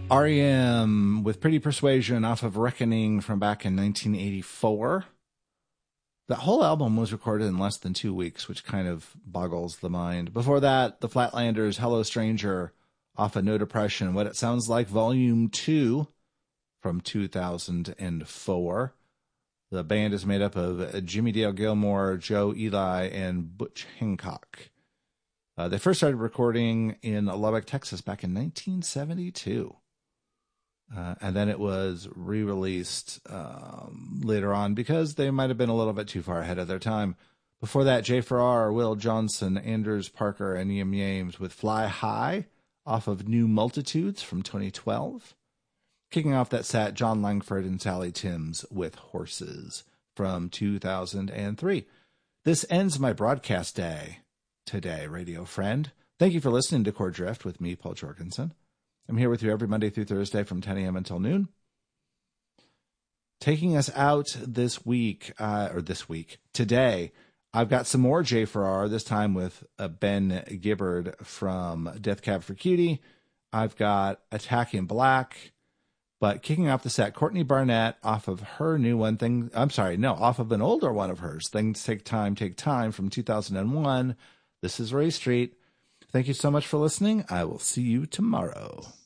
R.E.M. with Pretty Persuasion off of Reckoning from back in 1984. That whole album was recorded in less than 2 weeks, which kind of boggles the mind. Before that, the Flatlanders' Hello Stranger off of No Depression, What It Sounds Like, Volume 2 from 2004. The band is made up of Jimmy Dale Gilmore, Joe Ely, and Butch Hancock. They first started recording in Lubbock, Texas back in 1972. And then it was re-released later on because they might have been a little bit too far ahead of their time. Before that, Jay Farrar, Will Johnson, Anders Parker, and Ian Yames with Fly High off of New Multitudes from 2012. Kicking off that set, John Langford and Sally Timms with Horses from 2003. This ends my broadcast day today, radio friend. Thank you for listening to Core Drift with me, Paul Jorgensen. I'm here with you every Monday through Thursday from 10 a.m. until noon. Taking us out today, I've got some more Jay Farrar, this time with Ben Gibbard from Death Cab for Cutie. I've got Attacking Black, but kicking off the set, Courtney Barnett off of her new one off of an older one of hers, Things Take Time from 2001. This is Ray Street. Thank you so much for listening. I will see you tomorrow.